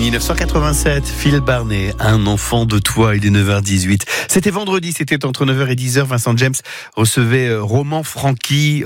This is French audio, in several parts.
1987, Phil Barnet, un enfant de toi, il est 9h18. C'était vendredi, c'était entre 9h et 10h. Vincent James recevait Romain Franqui,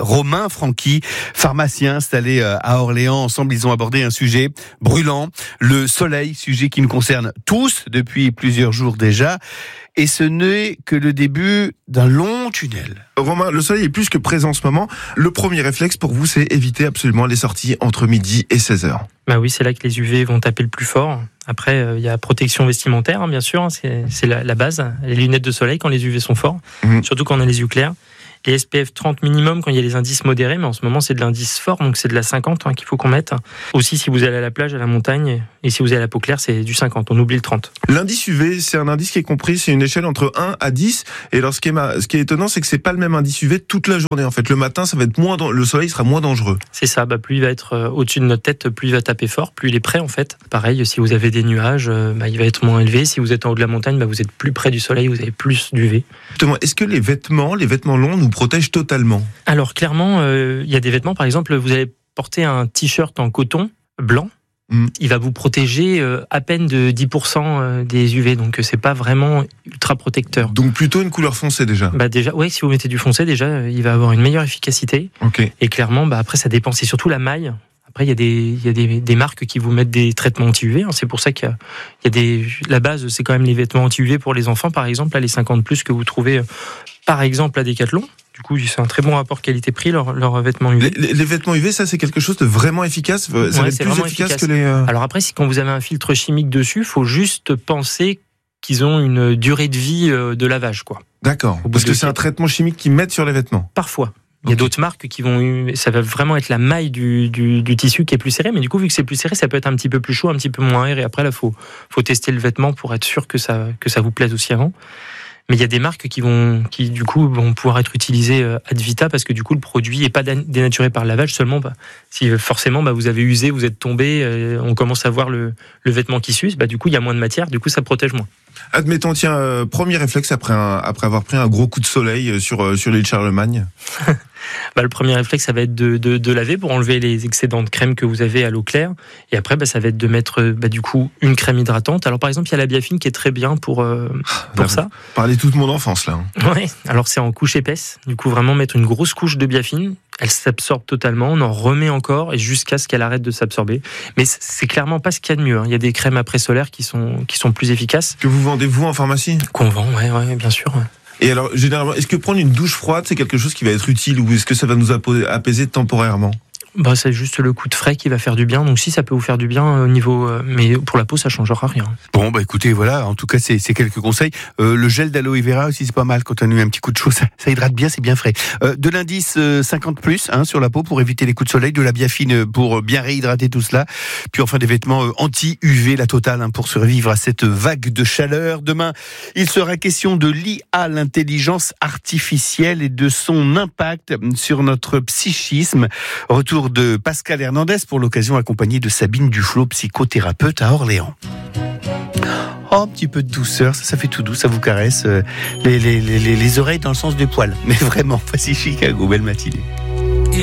pharmacien installé à Orléans. Ensemble, ils ont abordé un sujet brûlant, le soleil, sujet qui nous concerne tous depuis plusieurs jours déjà. Et ce n'est que le début d'un long tunnel. Romain, le soleil est plus que présent en ce moment. Le premier réflexe pour vous, c'est éviter absolument les sorties entre midi et 16h. Bah oui, c'est là que les UV vont taper le plus fort. Après, il y a protection vestimentaire, bien sûr, c'est la base. Les lunettes de soleil quand les UV sont forts, surtout quand on a les yeux clairs. Les SPF 30 minimum quand il y a les indices modérés, mais en ce moment c'est de l'indice fort, donc c'est de la 50 qu'il faut qu'on mette. Aussi, si vous allez à la plage, à la montagne, et si vous avez la peau claire, c'est du 50, on oublie le 30. L'indice UV, c'est un indice qui est compris, c'est une échelle entre 1 à 10. Et alors ce qui est étonnant, c'est que c'est pas le même indice UV toute la journée. En fait, le matin, ça va être le soleil sera moins dangereux. C'est ça, plus il va être au-dessus de notre tête, plus il va taper fort, plus il est près en fait. Pareil, si vous avez des nuages, il va être moins élevé. Si vous êtes en haut de la montagne, vous êtes plus près du soleil, vous avez plus d'UV. Justement, est-ce que les vêtements longs nous protègent totalement ? Alors clairement, il y a des vêtements, par exemple, vous allez porter un t-shirt en coton blanc, il va vous protéger à peine de 10% des UV, donc c'est pas vraiment ultra protecteur. Donc plutôt une couleur foncée déjà. Déjà, ouais, si vous mettez du foncé, déjà, il va avoir une meilleure efficacité. Okay. Et clairement, après ça dépend, c'est surtout la maille. Après, il y a des marques qui vous mettent des traitements anti-UV. C'est pour ça qu'il y a la base, c'est quand même les vêtements anti-UV pour les enfants, par exemple, là, les 50+, que vous trouvez, par exemple, à Decathlon. Du coup, c'est un très bon rapport qualité-prix, leurs vêtements UV. Les vêtements UV, ça, c'est quelque chose de vraiment efficace. Ça va être plus efficace que les... Alors après, quand vous avez un filtre chimique dessus, il faut juste penser qu'ils ont une durée de vie de lavage, quoi. D'accord. Parce que c'est un traitement chimique qu'ils mettent sur les vêtements. Parfois. Il y a d'autres marques ça va vraiment être la maille du tissu qui est plus serré, mais du coup, vu que c'est plus serré, ça peut être un petit peu plus chaud, un petit peu moins aéré. Après, là, faut tester le vêtement pour être sûr que ça vous plaise aussi avant. Mais il y a des marques qui du coup vont pouvoir être utilisées ad vita parce que du coup le produit est pas dénaturé par le lavage seulement. Si forcément vous avez usé, vous êtes tombé, on commence à voir le vêtement qui s'use, du coup il y a moins de matière, du coup ça protège moins. Admettons, premier réflexe après avoir pris un gros coup de soleil sur l'île Charlemagne. Le premier réflexe, ça va être de laver pour enlever les excédents de crème que vous avez à l'eau claire. Et après, ça va être de mettre du coup une crème hydratante. Alors par exemple, il y a la Biafine qui est très bien pour ça. Parlez toute mon enfance là. Ouais. Alors c'est en couche épaisse. Du coup, vraiment mettre une grosse couche de Biafine. Elle s'absorbe totalement, on en remet encore et jusqu'à ce qu'elle arrête de s'absorber. Mais c'est clairement pas ce qu'il y a de mieux. Il y a des crèmes après solaires qui sont plus efficaces. Que vous vendez vous en pharmacie ? Qu'on vend, ouais, bien sûr. Et alors, généralement, est-ce que prendre une douche froide, c'est quelque chose qui va être utile ou est-ce que ça va nous apaiser temporairairement ? C'est juste le coup de frais qui va faire du bien. Donc si ça peut vous faire du bien au niveau, mais pour la peau ça changera rien. Bon écoutez, voilà, en tout cas c'est quelques conseils. Le gel d'aloe vera aussi c'est pas mal quand on a eu un petit coup de chaud, ça hydrate bien, c'est bien frais. De l'indice 50+ sur la peau pour éviter les coups de soleil, de la Biafine pour bien réhydrater tout cela. Puis enfin des vêtements anti-UV la totale pour survivre à cette vague de chaleur. Demain, il sera question de l'IA, l'intelligence artificielle et de son impact sur notre psychisme. Retour de Pascal Hernandez pour l'occasion accompagné de Sabine Duflo, psychothérapeute à Orléans. Un petit peu de douceur, ça fait tout doux, ça vous caresse les oreilles dans le sens des poils. Mais vraiment, voici Chicago, belle matinée.